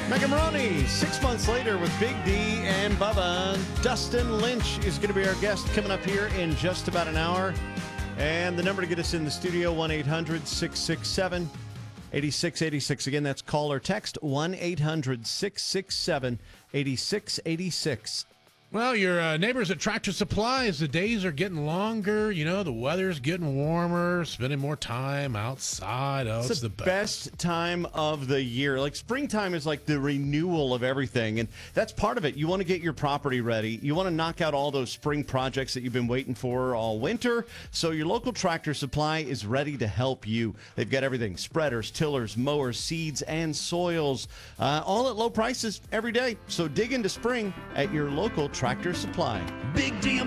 Megan Maroney, 6 months later with Big D and Bubba. Dustin Lynch is going to be our guest coming up here in just about an hour. And the number to get us in the studio, 1-800-667-8686. Again, that's call or text, 1-800-667-8686. Well, your neighbors at Tractor Supply, the days are getting longer, the weather's getting warmer, spending more time outside. Oh, it's the best time of the year. Like springtime is like the renewal of everything, and that's part of it. You want to get your property ready. You want to knock out all those spring projects that you've been waiting for all winter. So your local Tractor Supply is ready to help you. They've got everything: spreaders, tillers, mowers, seeds, and soils, all at low prices every day. So dig into spring at your local Tractor Supply. Big D